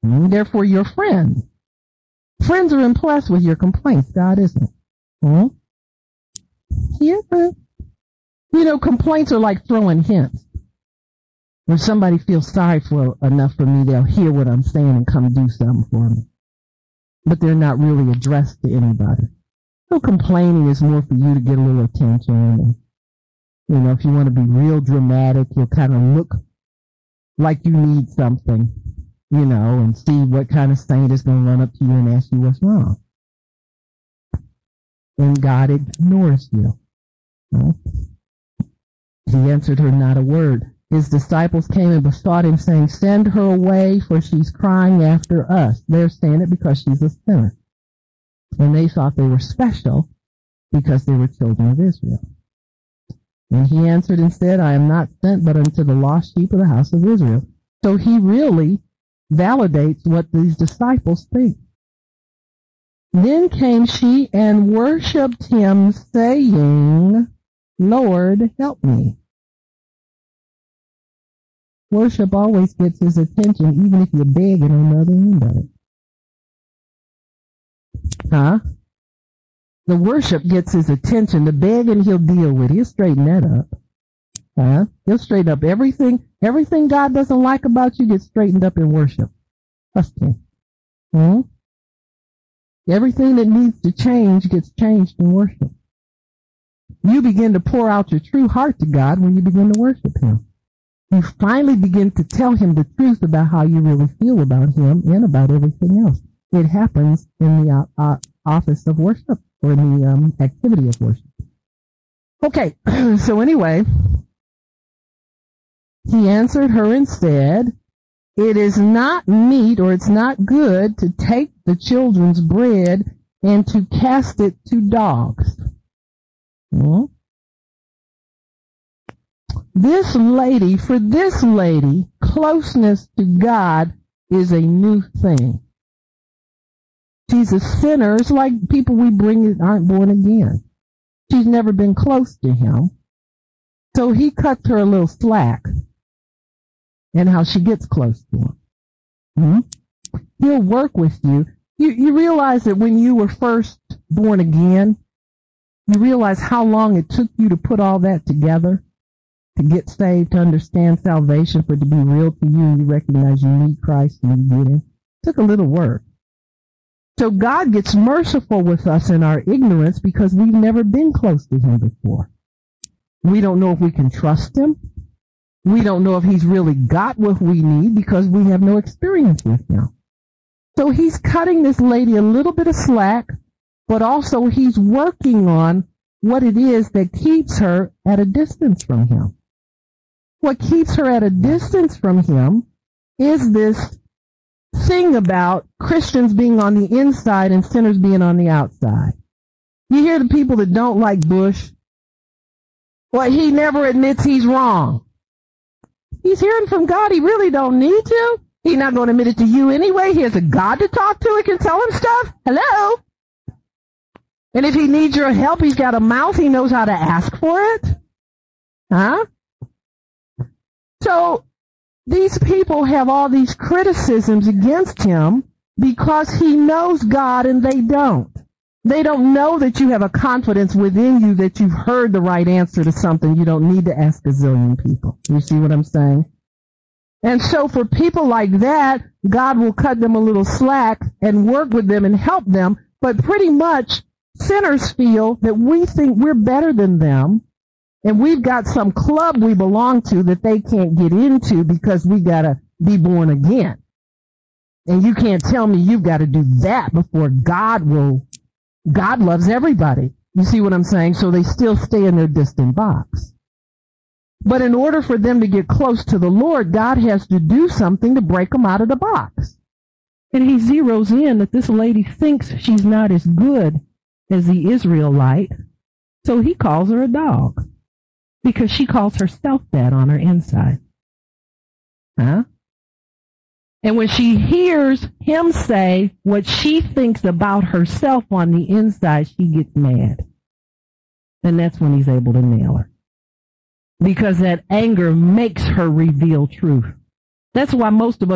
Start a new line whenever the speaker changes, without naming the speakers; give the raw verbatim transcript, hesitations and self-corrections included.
Therefore, you're friends. Friends are impressed with your complaints. God isn't. Hmm? Yeah. You know, complaints are like throwing hints. When somebody feels sorry for enough for me, they'll hear what I'm saying and come do something for me. But they're not really addressed to anybody. So complaining is more for you to get a little attention. And, you know, if you want to be real dramatic, you'll kind of look like you need something, you know, and see what kind of saint is going to run up to you and ask you what's wrong. And God ignores you. Huh? He answered her not a word. His disciples came and besought him, saying, send her away, for she's crying after us. They're saying it because she's a sinner. And they thought they were special because they were children of Israel. And he answered and said, I am not sent but unto the lost sheep of the house of Israel. So he really validates what these disciples think. Then came she and worshipped him, saying, Lord, help me. Worship always gets his attention, even if you're begging on the other end of it. Huh? The worship gets his attention. The begging he'll deal with. He'll straighten that up. Huh? He'll straighten up everything. Everything God doesn't like about you gets straightened up in worship. Trust him. Hmm? Everything that needs to change gets changed in worship. You begin to pour out your true heart to God when you begin to worship him. You finally begin to tell him the truth about how you really feel about him and about everything else. It happens in the uh, office of worship, or in the um, activity of worship. Okay, so anyway, he answered her and said, it is not meet, or it's not good, to take the children's bread and to cast it to dogs. Hmm? This lady, for this lady, closeness to God is a new thing. She's a sinner. It's like people we bring that aren't born again. She's never been close to him. So he cuts her a little slack in how she gets close to him. Hmm? He'll work with you. You. You realize that when you were first born again, you realize how long it took you to put all that together, to get saved, to understand salvation, for it to be real to you, and you recognize you need Christ and you get him. It took a little work. So God gets merciful with us in our ignorance because we've never been close to him before. We don't know if we can trust him. We don't know if he's really got what we need because we have no experience with him. So he's cutting this lady a little bit of slack, but also he's working on what it is that keeps her at a distance from him. What keeps her at a distance from him is this thing about Christians being on the inside and sinners being on the outside. You hear the people that don't like Bush? Well, he never admits he's wrong. He's hearing from God. He really don't need to. He's not going to admit it to you anyway. He has a God to talk to. He can tell him stuff. Hello? And if he needs your help, he's got a mouth. He knows how to ask for it. Huh? So these people have all these criticisms against him because he knows God and they don't. They don't know that you have a confidence within you that you've heard the right answer to something. You don't need to ask a zillion people. You see what I'm saying? And so for people like that, God will cut them a little slack and work with them and help them. But pretty much sinners feel that we think we're better than them, and we've got some club we belong to that they can't get into because we got to be born again. And you can't tell me you've got to do that before God will. God loves everybody. You see what I'm saying? So they still stay in their distant box. But in order for them to get close to the Lord, God has to do something to break them out of the box. And he zeroes in that this lady thinks she's not as good as the Israelite, so he calls her a dog because she calls herself that on her inside. Huh? And when she hears him say what she thinks about herself on the inside, she gets mad. And that's when he's able to nail her. Because that anger makes her reveal truth. That's why most of us